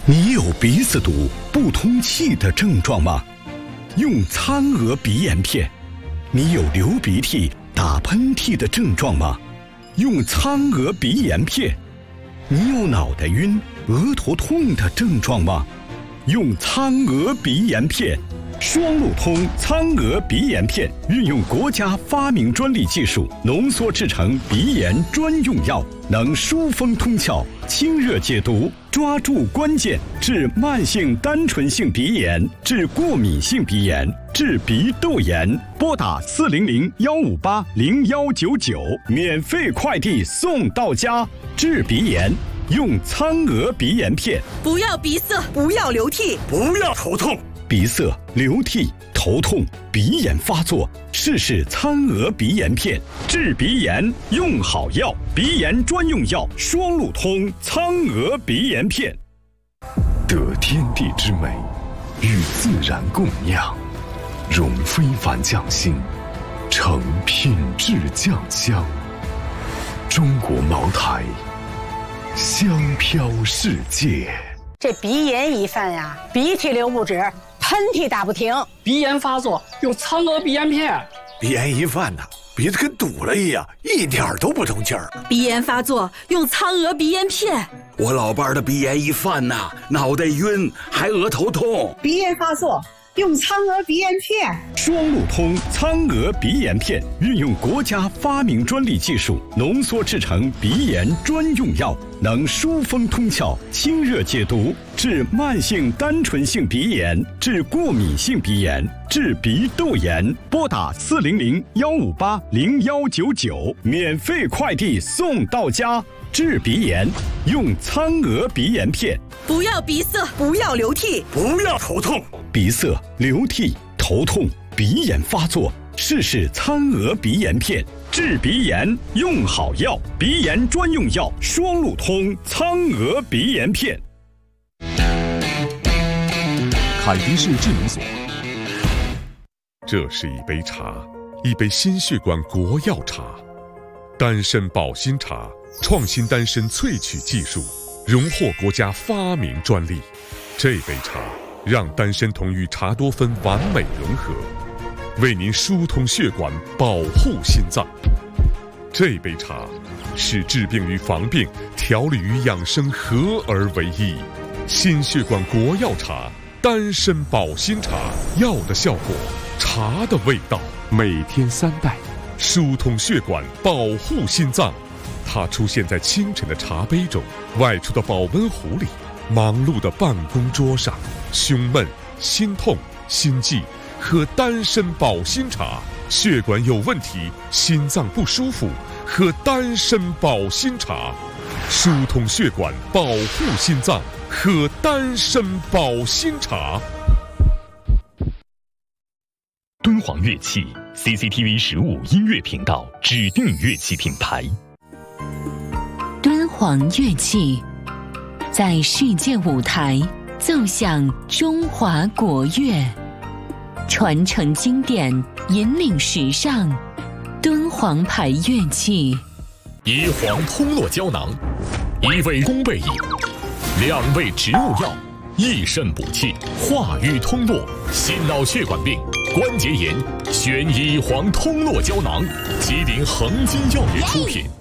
你有鼻子堵、不通气的症状吗？用苍娥鼻炎片。你有流鼻涕、打喷嚏的症状吗？用苍娥鼻炎片。你有脑袋晕、额头痛的症状吗？用苍娥鼻炎片。双路通苍娥鼻炎片运用国家发明专利技术浓缩制成鼻炎专用药，能疏风通窍、清热解毒，抓住关键，治慢性单纯性鼻炎，治过敏性鼻炎，治鼻窦炎。拨打400-158-0199，免费快递送到家。治鼻炎用苍娥鼻炎片。 不要鼻塞，不要流涕， 不要头痛。 鼻塞、流涕、头痛、鼻炎发作，试苍娥鼻炎片，治鼻炎用好药，鼻炎专用药，双路通苍娥鼻炎片。 得天地之美，与自然共酿，融非凡匠心，成品质酱香。中国茅台，香飘世界。 这鼻炎一犯呀，鼻涕流不止，喷嚏打不停。 鼻炎发作用苍娥鼻炎片。 鼻炎一犯呐，鼻子跟堵了一样，一点都不通气儿。 鼻炎发作用苍娥鼻炎片。 我老伴的鼻炎一犯呐，脑袋晕，还额头痛。 鼻炎发作用苍娥鼻炎片。 双路通苍娥鼻炎片运用国家发明专利技术浓缩制成鼻炎专用药，能疏风通窍、清热解毒，治慢性单纯性鼻炎，治过敏性鼻炎，治鼻窦炎。拨打400-158-0199，免费快递送到家。治鼻炎用苍娥鼻炎片。 不要鼻塞，不要流涕， 不要头痛。 鼻塞、流涕、头痛、鼻炎发作，试苍娥鼻炎片。治鼻炎用好药，鼻炎专用药，双路通苍娥鼻炎片。 凯迪士智能锁。这是一杯茶，一杯心血管国药茶，丹参保心茶，创新丹参萃取技术，荣获国家发明专利。这杯茶让丹参酮与茶多酚完美融合，为您疏通血管，保护心脏。这杯茶使治病与防病、调理与养生合而为一。心血管国药茶，丹参保心茶，药的效果，茶的味道。每天3袋，疏通血管，保护心脏。它出现在清晨的茶杯中，外出的保温壶里，忙碌的办公桌上。胸闷、心痛、心悸，喝丹参保心茶；血管有问题、心脏不舒服，喝丹参保心茶。疏通血管，保护心脏，喝丹参保心茶。 敦煌乐器 CCTV 15音乐频道指定乐器品牌。 敦煌乐器在世界舞台奏响中华国乐，传承经典，引领时尚。敦煌牌乐器， 宜黄通络胶囊，1味宫贝饮，2味植物药，益肾补气，化瘀通络，心脑血管病、关节炎，选宜黄通络胶囊，吉林恒金药业出品。